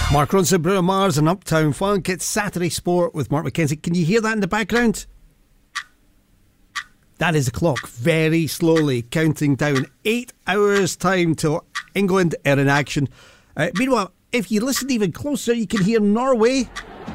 Mark Ronson, Bruno Mars and Uptown Funk. It's Saturday Sport with Mark McKenzie. Can you hear that in the background? That is the clock very slowly counting down. 8 hours time till England are in action. Meanwhile, if you listen even closer, you can hear Norway